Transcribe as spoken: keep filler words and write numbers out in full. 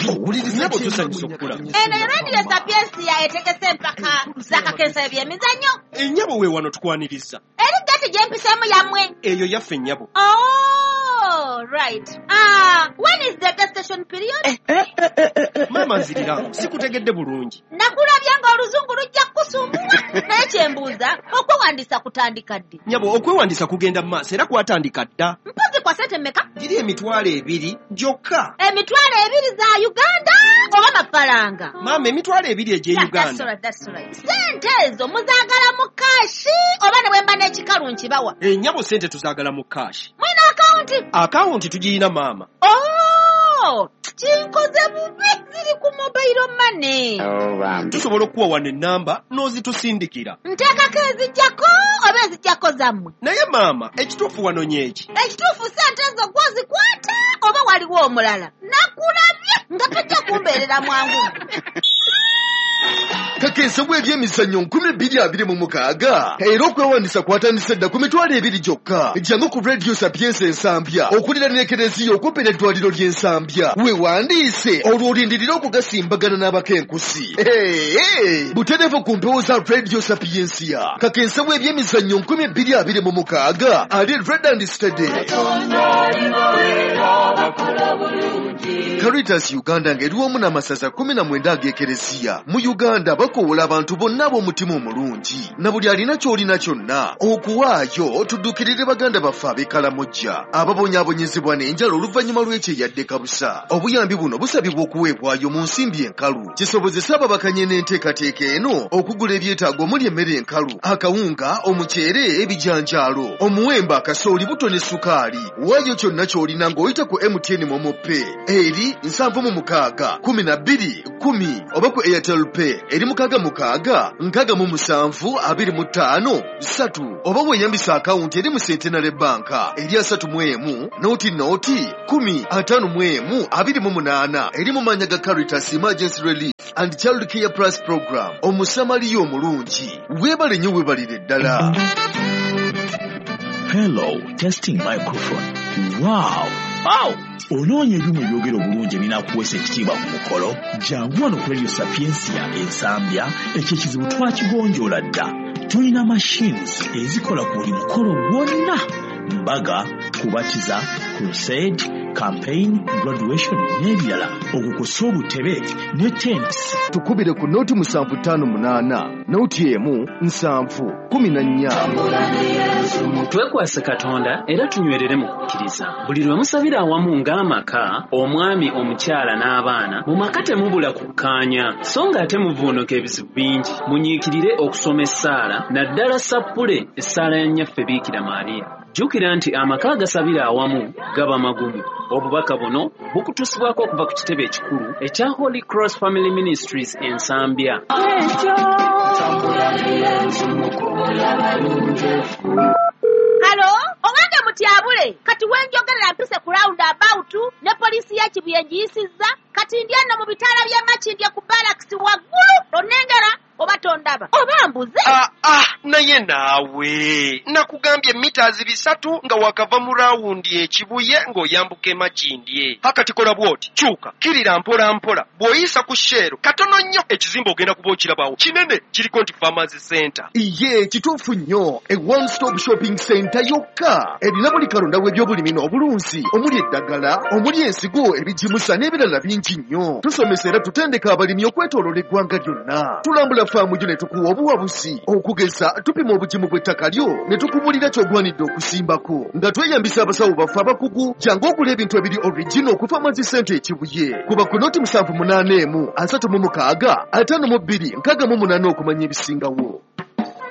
Nyabo tusanyusa okula. Eno Radio Sapiensia etegese empaka zakakensa ebyemizannyo. Ennyabo we wano tukwaniriza. Eri gati gyempisemu yamwe. Eyo yaffe ennyabo. Oh, right. Ah, when is the gestation period? Mama nzirira, sikutegedde bulungi. Nakulabya nga oluzungu lujja kusumbula. Naye kyembuuza, okwewandiisa kutandika ddi? Nyabo, okwewandiisa kugenda mu maaso era kwatandika dda. Mpozi kwa sente mmeka? Giri emitwalo ebiri gyokka. Emitwalo ebiri za Uganda oba mafalanga? Mama, emitwalo ebiri egye Uganda. That's right, that's right. Sente ezo muzaagala mu kashi oba ne bwemba n'ekikalu nkibawa? Ennyabo sente tuzaagala mu kashi. Mwina akawunti? Akawunti tugirina maama. Oh, kinkoze bubi ziri ku mobile money. Oh, tusobola okuwa wano ennamba n'ozitusindikira. Nteekako ezijjako oba ezijjako zammwe? Naye maama, ekituufu wano nyeeki. Ekituufu sente ezo gwozikwata oba waliwo omulala? Nakulabye nga tajja kumbeerera mwangu. Kakensa bw'ebyemizannyo nkumi bbiri abiri mu mukaaga era okwewandiisa kwatandise dda ku mitwalo ebiri gyokka. Jangu ku Radio Sapiensia ensambya okulira n'ekereziya okumpi n'eddwaliro ly'ensambya. Weewandiise olwo olindirira okugasimbagana n'abakenkusi. Butereevu ku mpewo za Radio Sapiensia. Kakensa bw'ebyemizannyo nkumi bbiri abiri mu mukaaga ali Red and Steady. Caritas Uganda ng'eriwamu n'amasaza kumi na mwenda ag'ekereziya. Mu Uganda bakoowola abantu bonna ab'omutima omulungi na buli alina ky'olina kyonna okuwaayo tuddukirire baganda baffe ab'ekkalamojja ababonyaabonyezebwa n'enjala oluvannyuma lw'ekyeyadde kabusa. Obuyambi buno busabibwa okuweebwayo mu nsimbi enkalu kisobozesa ababakanye n'enteekateeka eno okugula ebyetaago omuli emmere enkalu, akawunga, omuceere, ebijanjaalo, omuwemba, akasooli, buto ne sukaali. Waayo kyonna ky'olina ng'oyita ku M T N Momo Pay eri nsanvu mu mukaaga kumi na bbiri kumi oba ku Airtel Pay eri mukaaga mukaaga nkaaga mu musanvu abiri mu ttaano ssatu oba weeyambisa akawunti eri mu Centenary Banka eri asatu mu emu nooti nooti kumi ataano mu emu abiri mu munaana eri mu mannya ga Caritas Emergency Relief and Child Care Plus Program. Omusamaliya omulungi, weebale nnyo weebalire ddala. Hello, testing microphone. Wow! Wow! Onoonya ebyuma ebyogera obulungi ebinaakuweesa ekitiibwa ku mukolo? Jangu wano ku Radio Sapiensia ensambya, ekyo ekizibu twakigonjoola dda. Tulina machines ezikola ku buli mukolo gwonna. Mbaga, kubatiza, crusade, campaign, graduation n'ebirala. Okukosa obutebe ne tents. Tukubire ku nooti musanvu ttaano munaana, nooti emu nsanvu kumi na nnya. Twekwase Katonda era tunywerere mu kukkiriza. Buli lwe musabira awamu ng'amaka, omwami, omukyala n'abaana, mu maka temubula kukkaanya, so ng'ate muvuunuka ebizibu bingi. Munyiikirire okusoma essaala, naddala sappule essaala ya nnyaffe Biikira Maaliya. Jjukira nti amaka agasabira awamu gaba magumu. Obubaka buno bukutusibwako okuva ku kitebe ekikulu ekya Holy Cross Family Ministries ensambya. Halo, owange mutyabule, kati wenjogerera mpise ku round about ne poliisi ya Kibuye ngiyisizza, kati ndyano mu bitaala bya Makindye ku Barracks waggulu, onengera oba tondaba oba mbuze. Ah, ah, naye naawe nakugambye mitaazi bisatu nga wakava mu rawundi ekibuye ng'oyambuka e Makindye. Hakati kola bwoti, kyuka kirira mpola mpola, bw'oyisa ku Shero katono nnyo ekizimba ogenda kuba okirabawo kinene kiriko nti Farmers Center. Iye kituufu nnyo, e one stop shopping center yokka erina buli kalonda w'ebyobulimi n'obulunzi omuli eddagala, omuli ensigo, ebijimusa n'ebirala bingi nnyo. Tusomesa era tutendeka abalimi okwetooloola eggwanga lyonna. Tulambula faamu gyo ne tukuwa obuwabuzi okugeza tupima obugimu bw'ettaka lyo ne tukubulira ky'ogwanidde okusimbako nga tweyambisa abasawo baffe abakugu. Jangu ogula ebintu ebiri original ku Farmers Center ekibuye. Kuba ku nooti musanvu munaana emu asatu mu mukaaga ataano mu bbiri nkaaga mu munaana okumanya ebisingawo.